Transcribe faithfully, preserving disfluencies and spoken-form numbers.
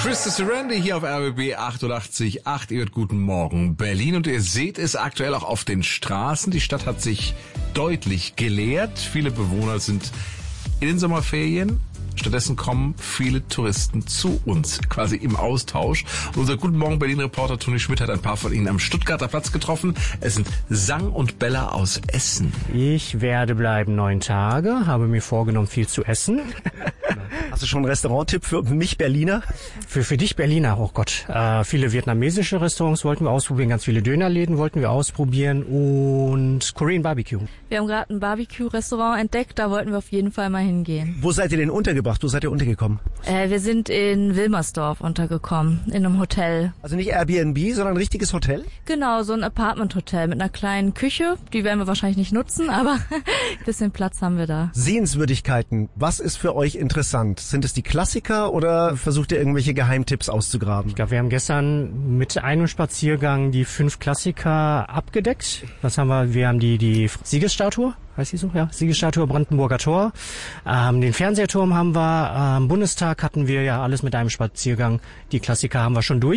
Christa Surrender hier auf R B B achtundachtzig Komma acht. Ihr hört Guten Morgen Berlin und ihr seht es aktuell auch auf den Straßen. Die Stadt hat sich deutlich geleert. Viele Bewohner sind in den Sommerferien. Stattdessen kommen viele Touristen zu uns, quasi im Austausch. Unser Guten Morgen Berlin-Reporter Toni Schmidt hat ein paar von ihnen am Stuttgarter Platz getroffen. Es sind Sang und Bella aus Essen. Ich werde bleiben neun Tage, habe mir vorgenommen, viel zu essen. Hast du schon einen Restaurant-Tipp für mich Berliner? Für, für dich Berliner, oh Gott. Äh, viele vietnamesische Restaurants wollten wir ausprobieren, ganz viele Dönerläden wollten wir ausprobieren und Korean Barbecue. Wir haben gerade ein Barbecue-Restaurant entdeckt, da wollten wir auf jeden Fall mal hingehen. Wo seid ihr denn untergebracht? Wo seid ihr untergekommen? Äh, wir sind in Wilmersdorf untergekommen, in einem Hotel. Also nicht Airbnb, sondern ein richtiges Hotel? Genau, so ein Apartment-Hotel mit einer kleinen Küche. Die werden wir wahrscheinlich nicht nutzen, aber ein bisschen Platz haben wir da. Sehenswürdigkeiten, was ist für euch interessant? Sind es die Klassiker oder versucht ihr irgendwelche Geheimtipps auszugraben? Ich glaube, wir haben gestern mit einem Spaziergang die fünf Klassiker abgedeckt. Was haben wir? Wir haben die, die Siegesstatue. Heißt die so? Ja, Siegesstatue, Brandenburger Tor. Ähm, den Fernsehturm haben wir. Am ähm, Bundestag hatten wir ja alles mit einem Spaziergang. Die Klassiker haben wir schon durch.